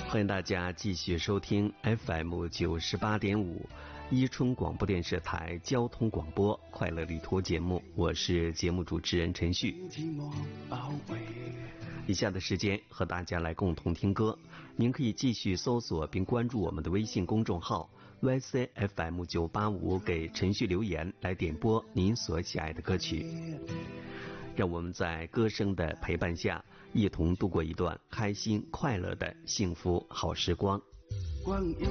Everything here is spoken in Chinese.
欢迎大家继续收听 FM98.5伊春广播电视台交通广播快乐旅途节目，我是节目主持人陈旭。以下的时间和大家来共同听歌，您可以继续搜索并关注我们的微信公众号 YCFM985，给陈旭留言来点播您所喜爱的歌曲。让我们在歌声的陪伴下，一同度过一段开心快乐的幸福好时光。